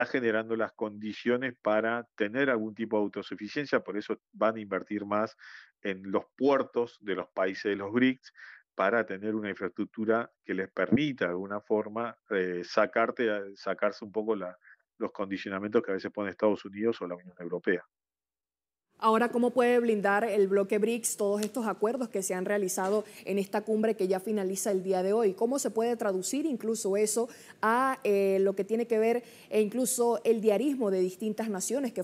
generando las condiciones para tener algún tipo de autosuficiencia, por eso van a invertir más en los puertos de los países de los BRICS para tener una infraestructura que les permita de alguna forma sacarse un poco los condicionamientos que a veces pone Estados Unidos o la Unión Europea. Ahora, ¿cómo puede blindar el bloque BRICS todos estos acuerdos que se han realizado en esta cumbre que ya finaliza el día de hoy? ¿Cómo se puede traducir incluso eso a lo que tiene que ver e incluso el diarismo de distintas naciones que